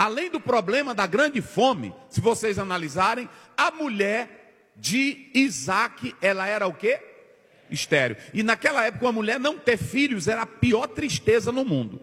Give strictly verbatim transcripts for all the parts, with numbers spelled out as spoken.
além do problema da grande fome, se vocês analisarem, a mulher de Isaac, ela era o quê? Estéril. E naquela época, uma mulher não ter filhos era a pior tristeza no mundo.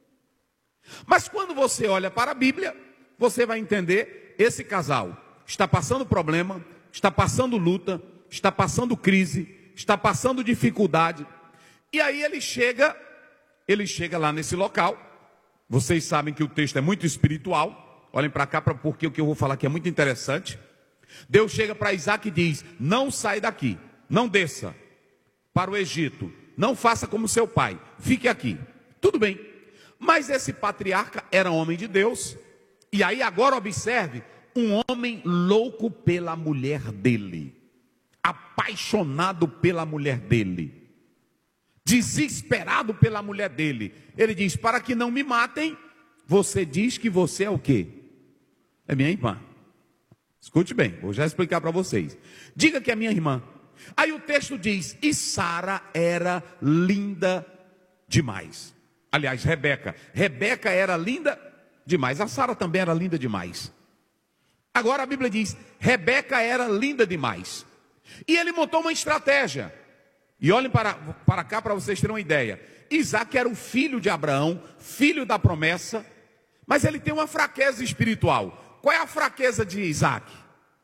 Mas quando você olha para a Bíblia, você vai entender, esse casal está passando problema, está passando luta, está passando crise, está passando dificuldade. E aí ele chega, ele chega lá nesse local. Vocês sabem que o texto é muito espiritual. Olhem para cá, porque o que eu vou falar aqui é muito interessante. Deus chega para Isaac e diz: não sai daqui, não desça para o Egito, não faça como seu pai, fique aqui. Tudo bem, mas esse patriarca era homem de Deus. E aí agora observe, um homem louco pela mulher dele, apaixonado pela mulher dele, desesperado pela mulher dele. Ele diz: para que não me matem, você diz que você é o quê? É minha irmã. Escute bem, vou já explicar para vocês. Diga que é minha irmã. Aí o texto diz: e Sara era linda demais. Aliás, Rebeca. Rebeca era linda demais. A Sara também era linda demais. Agora a Bíblia diz: Rebeca era linda demais. E ele montou uma estratégia. E olhem para, para cá para vocês terem uma ideia. Isaac era o filho de Abraão, filho da promessa, mas ele tem uma fraqueza espiritual. Qual é a fraqueza de Isaac?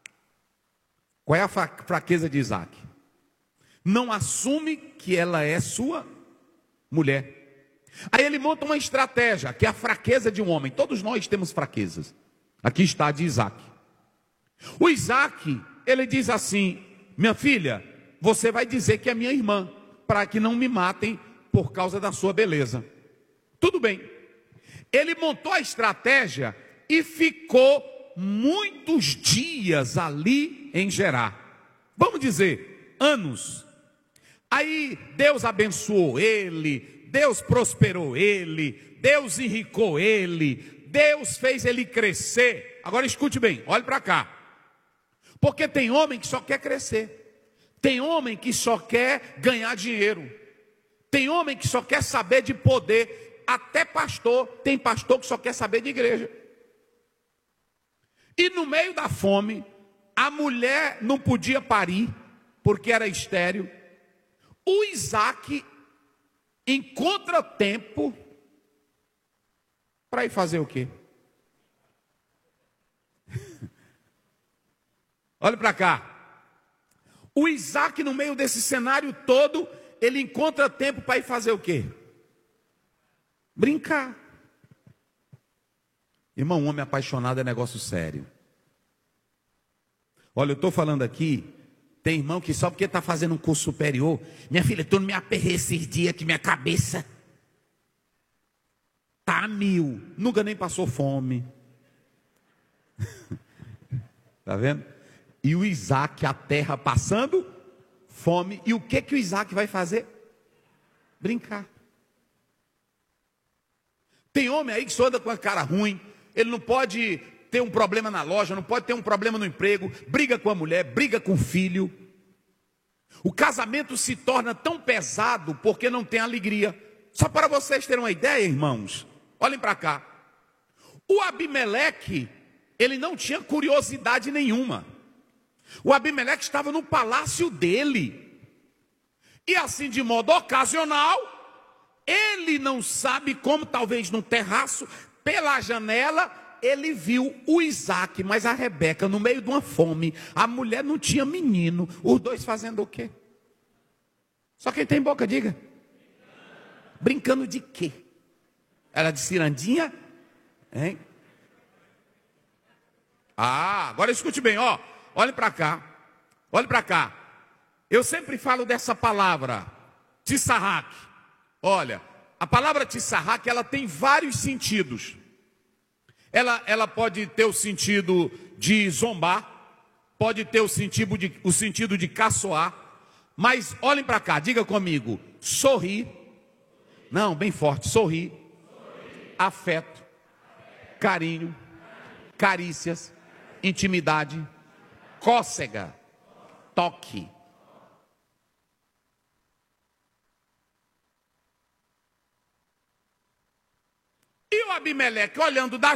Qual é a fraqueza de Isaac? Não assume que ela é sua mulher. Aí ele monta uma estratégia, que é a fraqueza de um homem. Todos nós temos fraquezas. Aqui está a de Isaac. O Isaac, ele diz assim: minha filha, você vai dizer que é minha irmã, para que não me matem por causa da sua beleza. Tudo bem. Ele montou a estratégia e ficou muitos dias ali em Gerar. Vamos dizer, anos. Aí Deus abençoou ele, Deus prosperou ele, Deus enricou ele, Deus fez ele crescer. Agora escute bem, olhe para cá. Porque tem homem que só quer crescer, tem homem que só quer ganhar dinheiro, tem homem que só quer saber de poder, até pastor, tem pastor que só quer saber de igreja. E no meio da fome, a mulher não podia parir, porque era estéril. O Isaac encontra tempo para ir fazer o quê? Olha para cá. O Isaac, no meio desse cenário todo, ele encontra tempo para ir fazer o quê? Brincar. Irmão, um homem apaixonado é negócio sério. Olha, eu estou falando aqui, tem irmão que só porque está fazendo um curso superior, minha filha, tu não me aperrei esses dias que minha cabeça tá a mil, nunca nem passou fome. Tá vendo? E o Isaac, a terra passando fome, e o que que o Isaac vai fazer? Brincar. Tem homem aí que só anda com a cara ruim, ele não pode ter um problema na loja, não pode ter um problema no emprego, briga com a mulher, briga com o filho. O casamento se torna tão pesado porque não tem alegria. Só para vocês terem uma ideia, irmãos, olhem para cá. O Abimeleque, ele não tinha curiosidade nenhuma. O Abimeleque estava no palácio dele. E assim, de modo ocasional, ele não sabe como, talvez no terraço, pela janela, ele viu o Isaac, mas a Rebeca, no meio de uma fome, a mulher não tinha menino, os dois fazendo o quê? Só quem tem boca, diga. Brincando de quê? Era de cirandinha? Hein? Ah, agora escute bem, ó. Olhe para cá. Olhe para cá. Eu sempre falo dessa palavra, tissarraque. Olha, a palavra tissarraque, ela tem vários sentidos. Ela, ela pode ter o sentido de zombar, pode ter o sentido de, o sentido de caçoar, mas olhem para cá, diga comigo, sorrir, não, bem forte, sorrir, afeto, carinho, carícias, intimidade, cócega, toque. E o Abimeleque, olhando da